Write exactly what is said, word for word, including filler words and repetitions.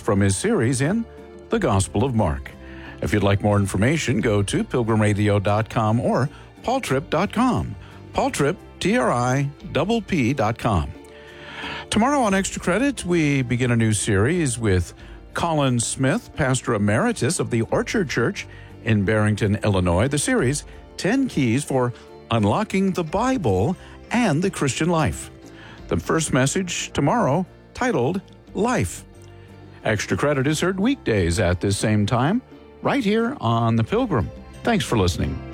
from his series in the Gospel of Mark. If you'd like more information, go to pilgrim radio dot com or paul tripp dot com. Paul Tripp, T R I P P dot com. Tomorrow on Extra Credit, we begin a new series with Colin Smith, Pastor Emeritus of the Orchard Church in Barrington, Illinois. The series, ten Keys for Unlocking the Bible and the Christian Life. The first message tomorrow, titled Life. Extra Credit is heard weekdays at this same time, right here on The Pilgrim. Thanks for listening.